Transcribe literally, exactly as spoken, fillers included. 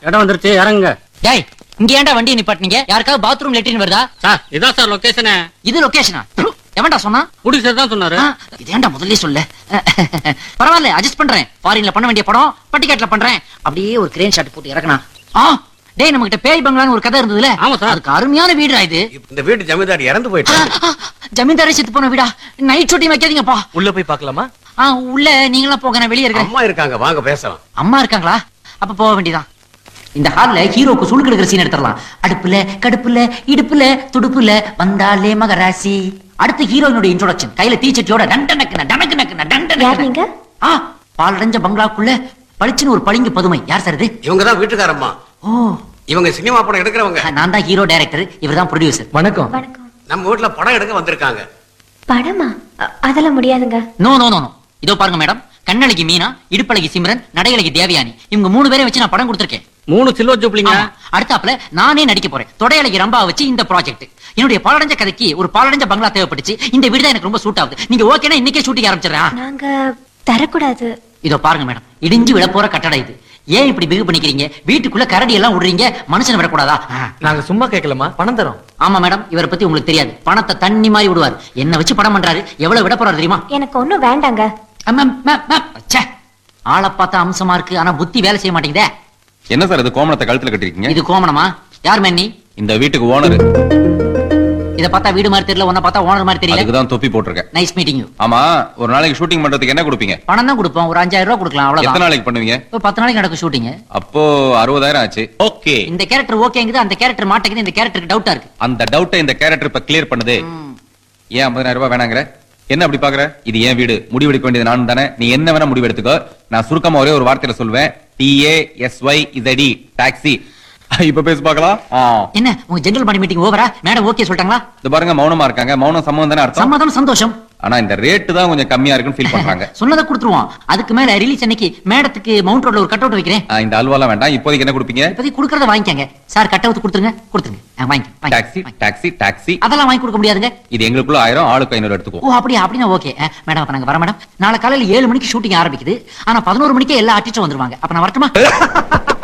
இடம் வந்துருச்சு இறங்குங்க. டேய் இங்க ஏன்டா வண்டியை நிப்பாட்டினீங்க? யாருக்காவது பாத்ரூம் லெட்டின் வருதா? சார் இதான் சார் லொகேஷன். இது லொகேஷனா? எவன்டா சொன்னா? புடி சார் தான் சொன்னாரு. இது ஏன்டா முதல்ல சொல்ல? பரவாயில்ல அட்ஜஸ்ட் பண்றேன். ஃபாரின்ல பண்ண வேண்டிய படம் பட்டிக்காட்ல பண்றேன். அப்படியே ஒரு கிரேன் ஷாட் போட்டு இறக்கணும். ஆ டேய் நம்ம கிட்ட பேய் பங்களான்னு ஒரு கதை இருந்ததுல. ஆமா சார். அதுக்கு அருமையான வீடுடா இது. இந்த வீட்டு ஜமீன்தார் இறந்து போயிட்டாரு. ஜமீன்தாரே செத்து போன வீடா? Night shooting வைக்காதீங்கப்பா. உள்ள போய் பார்க்கலாமா? ஆ உள்ள நீங்களாம் போங்க, நான் வெளியே இருக்கேன். அம்மா இருக்காங்க, வாங்க பேசலாம். அம்மா இருக்காங்களா? அப்ப போக வேண்டியதான். இந்த ஹால்ல ஹீரோக்கு சுளுக்கு எடுக்கிற சீன் எடுத்துடலாம். அடுப்புல கடுப்புல இடுப்புல துடுப்புல வந்தாலே மகராசி. அடுத்து ஹீரோயினுடைய இன்ட்ரோடக்ஷன். கையில தீச்சட்டியோட டண்ட நக்குன டனக்கு நக்குன டண்ட நக்குன. ஆ பாலடைஞ்ச பங்களாக்குள்ள பளிச்சுன்னு ஒரு பளிங்கு பதுமை. யார் சார் இது? இவங்கதான் வீட்டுக்காரம்மா. ஓ இவங்க சினிமா படம் எடுக்கிறவங்க. நான் தான் ஹீரோ டைரக்டர், இவர்தான் ப்ரொடியூசர். வணக்கம். வணக்கம். நம்ம வீட்டுல படம் எடுக்க வந்திருக்காங்க. படமா? அ- அதெல்லாம் முடியாதுங்க. No no no no. இதோ பாருங்க மேடம், கண்ணழகி மீனா, இடுப்பழகி சிம்ரன், நடையழகி தேவயானி, இவங்க மூணு பேரை வச்சு நான் படம் கொடுத்திருக்கேன். மூணு சில்வர் ஜூப்ளிங்க. ஆமா. அடுத்தாப்புல நானே நடிக்க போறேன். தொடையழகி ரம்பா வச்சு இந்த ப்ராஜெக்ட். என்னுடைய பாலடைஞ்ச கதைக்கு ஒரு பாலடைஞ்ச பங்களா தேவைப்பட்டுச்சு. இந்த வீடு தான் எனக்கு ரொம்ப சூட் ஆகுது. நீங்க ஓகேனா இன்னைக்கே ஷூட்டிங் ஆரம்பிச்சிடறேன். நாங்க தரக்கூடாது. இதோ பாருங்க மேடம், இடிஞ்சு விட போற கட்டடம் இது. ஏன் இப்படி பிகு பண்ணிக்கிறீங்க? வீட்டுக்குள்ள கரடி எல்லாம் விடுறீங்க, மனுஷன் விடக்கூடாதா? நாங்க சும்மா கேட்கலாமா? பணம் தரோம். ஆமா மேடம், இவரை பத்தி உங்களுக்கு தெரியாது. பணத்தை தண்ணி மாதிரி விடுவார். என்ன வச்சு படம் பண்றாரு. எவ்வளவு விட போறாரு தெரியுமா? எனக்கு ஒண்ணும் வேண்டாங்க. அம்மம், மம், மம். ச்சே. ஆளை பார்த்தா அம்சமா இருக்கு, ஆனா புத்தி வேலை செய்ய மாட்டேங்குதே. என்ன சார் இது கோமணத்தை கழுத்துல கட்டிருக்கீங்க? இது கோமணமா? யார் மேன் நீ? இந்த வீட்டுக்கு ஓனர். இத பார்த்தா வீடு மாதிரி தெரியல, உன்ன பார்த்தா ஓனர் மாதிரி தெரியல. அதுக்கு தான் தொப்பி போட்டிருக்கேன். Nice meeting you. ஆமா, ஒரு நாளைக்கு ஷூட்டிங் பண்றதுக்கு என்ன கொடுப்பீங்க? பணம் தான் கொடுப்போம். ஒரு அஞ்சாயிரம் ரூபாய் கொடுக்கலாம், எத்தனை அவ்வளவுதான். நாளைக்கு பண்ணுவீங்க? இப்போ பத்து நாளைக்கு நடக்கும் ஷூட்டிங். அப்போ அறுபதாயிரம் ஆச்சு. ஓகே. இந்த கேரக்டர் ஓகேங்குது, அந்த கேரக்டர் மாட்டேங்குது. இந்த கேரக்டருக்கு டவுட்டா இருக்கு. அந்த டவுட்டை இந்த கேரக்டர் இப்ப கிளியர் பண்ணுது. ஏன் ஐம்பதாயிரம் ரூபாய் வேணாங்கிற? என்ன அப்படி பாக்குற? இது ஏன் வீடு, முடிவெடுக்க வேண்டியது நான் தானே. நீ என்ன வேணா முடிவு எடுத்துக்கோ. நான் சுருக்கமா ஒரே ஒரு வார்த்தையில சொல்வேன். D A S Y Z taxi. இப்ப பேசி பார்க்கலாம். என்ன உங்க ஜெனரல் பாடி மீட்டிங் ஓவரா? மேடம் ஓகே சொல்லிட்டாங்களா? இது பாருங்க, மௌனமா இருக்காங்க. மௌனம் சம்மதம் தானே அர்த்தம். சம்மதம், சந்தோஷம். ஆனா இந்த ரேட்டு தான் கொஞ்சம் கம்மியா இருக்குன்னு ஃபீல் பண்றாங்க. சொன்னதை கொடுத்துருவோம். அதுக்கு மேல ரிலீஸ் அன்னைக்கு மேடத்துக்கு மவுண்ட் ரோட்ல ஒரு கட் அவுட் வைக்கிறேன். ஆ, இந்த அல்வாலாம் வேண்டாம். இப்போதைக்கு என்ன கொடுப்பீங்க? இப்போதைக்கு கொடுக்கறத வாங்கிக்கங்க. சார் கட் அவுட் கொடுத்துருங்க, கொடுத்துருங்க. ஆ, வாங்கி டாக்ஸி டாக்ஸி டாக்ஸி. அதெல்லாம் வாங்கி கொடுக்க முடியாதுங்க. இது எங்களுக்குள்ள ஆயிரம், ஆளுக்கு ஐநூறு எடுத்துக்கோ. ஓ அப்படியா? அப்படின்னா ஓகே மேடம். அப்ப நாங்க வர மேடம். நாளை காலையில ஏழு மணிக்கு ஷூட்டிங் ஆரம்பிக்குது. ஆனா பதினோரு மணிக்கே எல்லா ஆர்டிஸ்டும் வந்துருவாங்க. அப்ப நான் வரட்டுமா?